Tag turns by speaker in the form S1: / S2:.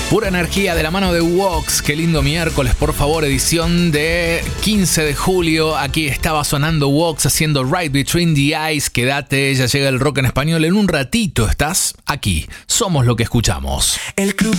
S1: Pura energía de la mano de Wox. Qué lindo miércoles, por favor, edición de 15 de julio. Aquí estaba sonando Wox haciendo Right Between the Eyes. Quédate, ya llega el rock en español en un ratito. Estás aquí. Somos lo que escuchamos.
S2: El club